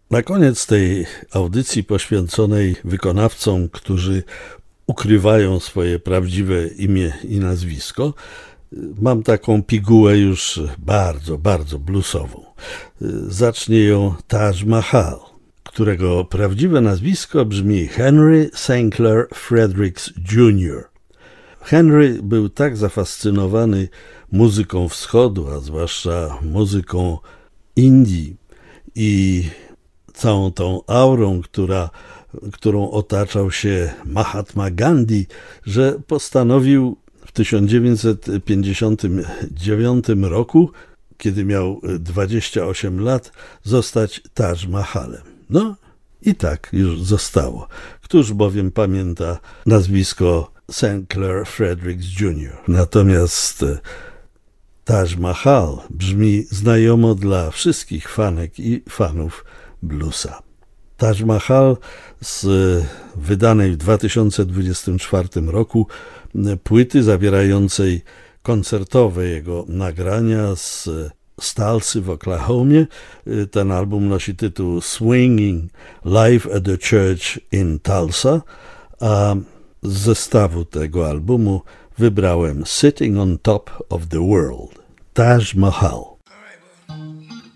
Na koniec tej audycji poświęconej wykonawcom, którzy ukrywają swoje prawdziwe imię i nazwisko, mam taką pigułę już bardzo, bardzo bluesową. Zacznie ją Taj Mahal, którego prawdziwe nazwisko brzmi Henry St. Clair Fredericks Jr. Henry był tak zafascynowany muzyką wschodu, a zwłaszcza muzyką Indii i całą tą aurą, którą otaczał się Mahatma Gandhi, że postanowił w 1959 roku, kiedy miał 28 lat, zostać Taj Mahalem. No i tak już zostało. Któż bowiem pamięta nazwisko St. Clair Fredericks Jr. Natomiast Taj Mahal brzmi znajomo dla wszystkich fanek i fanów bluesa. Taj Mahal z wydanej w 2024 roku płyty zawierającej koncertowe jego nagrania z Tulsy w Oklahomie. Ten album nosi tytuł Swinging Live at the Church in Tulsa, a z zestawu tego albumu wybrałem Sitting on Top of the World, Taj Mahal.